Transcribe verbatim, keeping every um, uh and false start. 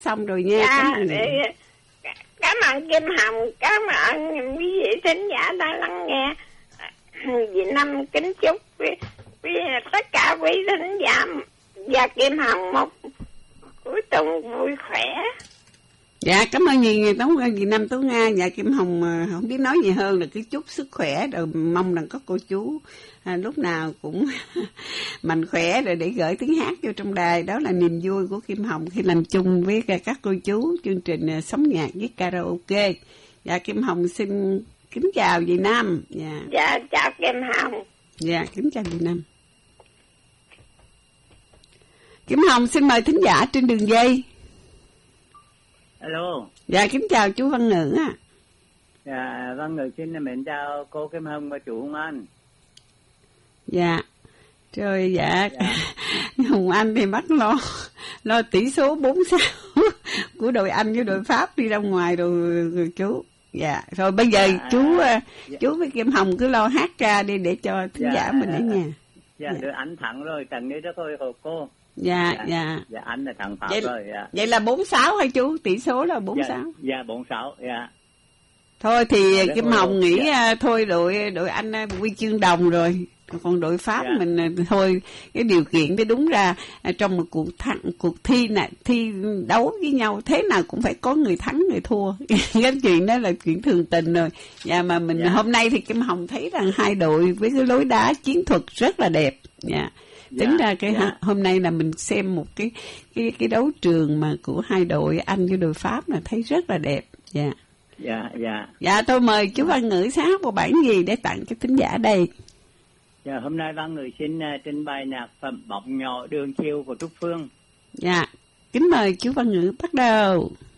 Xong rồi nha. Dạ, cảm ơn để, cảm ơn Kim Hồng, cảm ơn quý vị thính giả đã lắng nghe. Vì năm kính chúc quý, quý, tất cả quý thính giả và Kim Hồng một cuối tuần vui khỏe. Dạ, cảm ơn nhiều người Tống Việt Nam Tố Nga. Dạ, Kim Hồng không biết nói gì hơn là cứ chúc sức khỏe, rồi mong rằng có cô chú à, lúc nào cũng mạnh khỏe, rồi để gửi tiếng hát vô trong đài. Đó là niềm vui của Kim Hồng khi làm chung với các cô chú chương trình Sống Nhạc với Karaoke. Dạ, Kim Hồng xin kính chào Việt Nam. Dạ, dạ chào Kim Hồng. Dạ, kính chào Việt Nam. Kim Hồng xin mời thính giả trên đường dây. Alo. Dạ, kính chào chú Văn Ngữ ạ. À. Dạ, Văn Ngữ xin mến chào cô Kim Hồng và chú Hùng Anh. Dạ, rồi dạ, dạ. Hùng Anh thì bắt lo lo tỷ số bốn sáu của đội Anh với đội Pháp đi ra ngoài rồi, rồi chú. Dạ, rồi bây giờ dạ, chú dạ. chú với Kim Hồng cứ lo hát ra đi để cho thính dạ, giả mình ở nhà. Dạ, dạ. Đội Anh thắng rồi, trậnนี้rất hồi hộp cô. Dạ, dạ. Dạ, dạ Anh là thằng Pháp vậy, rồi. Dạ. Vậy là bốn sáu hay chú? Tỷ số là bốn sáu. Dạ, dạ bốn sáu, dạ. Thôi thì dạ, Kim Hồng nghĩ dạ. thôi đội đội Anh huy chương đồng rồi. Còn đội Pháp dạ. mình thôi, cái điều kiện thì đúng ra trong một cuộc thắng, cuộc thi này, thi đấu với nhau thế nào cũng phải có người thắng người thua. Cái chuyện đó là chuyện thường tình rồi. Và mà mình dạ. hôm nay thì Kim Hồng thấy rằng hai đội với cái lối đá chiến thuật rất là đẹp. Dạ. Tính dạ, ra cái dạ. hôm nay là mình xem một cái cái cái đấu trường mà của hai đội Anh với đội Pháp là thấy rất là đẹp. Dạ. Dạ, dạ. Dạ, tôi mời chú Văn Ngữ sáng một bản gì để tặng cho thính giả đây. Dạ, hôm nay Văn Ngữ xin uh, trình bày nhạc phẩm Bóng Nhỏ Đường Chiều của Trúc Phương. Dạ, kính mời chú Văn Ngữ bắt đầu.